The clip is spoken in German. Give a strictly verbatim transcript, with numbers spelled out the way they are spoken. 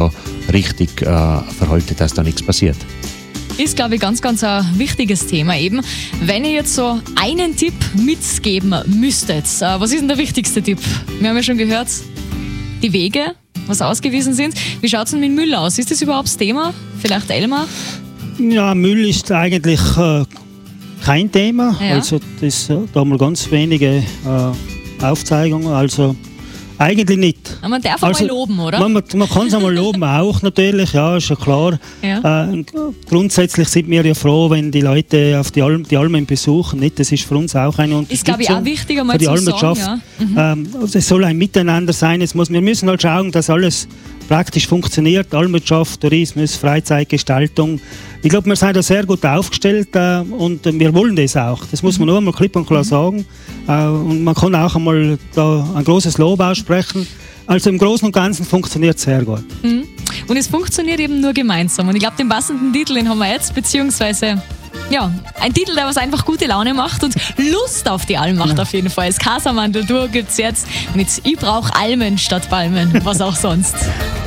da richtig äh, verhalten, dass da nichts passiert. Ist, glaube ich, ganz, ganz ein wichtiges Thema eben. Wenn ihr jetzt so einen Tipp mitgeben müsstet, äh, was ist denn der wichtigste Tipp? Wir haben ja schon gehört, die Wege, was ausgewiesen sind. Wie schaut es denn mit Müll aus? Ist das überhaupt das Thema? Vielleicht Elmar? Ja, Müll ist eigentlich äh, kein Thema. Ja. Also das, da haben wir ganz wenige äh, Aufzeigungen. Also eigentlich nicht. Aber man darf Also, mal loben, oder? Man, man, man kann es einmal loben, auch natürlich, ja, ist ja klar. Ja. Äh, grundsätzlich sind wir ja froh, wenn die Leute auf die, Alm, die Almen besuchen. Nicht? Das ist für uns auch eine Unterstützung Ist, glaube ich, auch wichtig, einmal für die zu Almwirtschaft. sagen. Ja. Mhm. Ähm, also es soll ein Miteinander sein. Es muss, wir müssen halt schauen, dass alles praktisch funktioniert. Almwirtschaft, Tourismus, Freizeitgestaltung. Ich glaube, wir sind da sehr gut aufgestellt äh, und äh, wir wollen das auch. Das muss man nur einmal klipp und klar sagen. Äh, und man kann auch einmal da ein großes Lob aussprechen. Also im Großen und Ganzen funktioniert es sehr gut. Mhm. Und es funktioniert eben nur gemeinsam. Und ich glaube, den passenden Titel, den haben wir jetzt, beziehungsweise ja, ein Titel, der was einfach gute Laune macht und Lust auf die Alm macht, ja. Auf jeden Fall. Das Casamandel Tour gibt es jetzt mit Ich brauch Almen statt Palmen, was auch sonst.